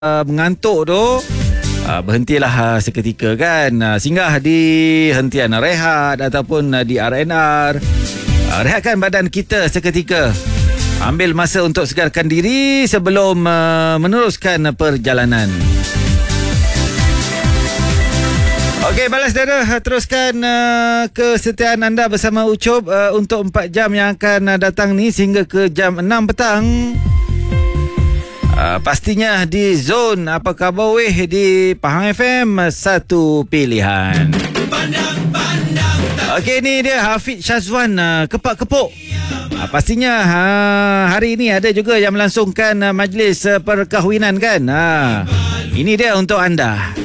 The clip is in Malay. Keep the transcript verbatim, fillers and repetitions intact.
uh, mengantuk tu, uh, berhentilah uh, seketika kan. Uh, singgah di hentian rehat ataupun uh, di R and R. Uh, rehatkan badan kita seketika. Ambil masa untuk segarkan diri sebelum uh, meneruskan perjalanan. Okey, balas dada. Teruskan uh, kesetiaan anda bersama Ucup uh, untuk empat jam yang akan uh, datang ni sehingga ke jam enam petang. Uh, pastinya di zon Apa Khabar Weh di Pahang F M, satu pilihan. Okey, ni dia Hafiz Syazwan, uh, Kepak Kepuk. Uh, pastinya uh, hari ini ada juga yang melangsungkan uh, majlis uh, perkahwinan kan. Uh, ini dia untuk anda.